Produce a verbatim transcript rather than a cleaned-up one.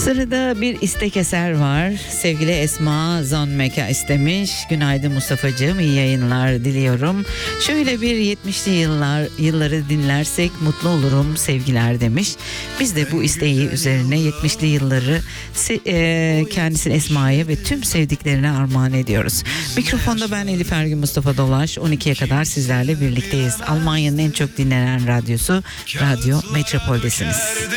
Sırada bir istek eser var. Sevgili Esma Zonmeka istemiş. Günaydın Mustafa'cığım, iyi yayınlar diliyorum. Şöyle bir yetmişli yıllar yılları dinlersek mutlu olurum sevgiler demiş. Biz de bu isteği üzerine yetmişli yılları e, kendisine, Esma'ya ve tüm sevdiklerine armağan ediyoruz. Mikrofonda ben Elif Ergün Mustafa Dolaş. on ikiye kadar sizlerle birlikteyiz. Almanya'nın en çok dinlenen radyosu Radyo Metropol'desiniz.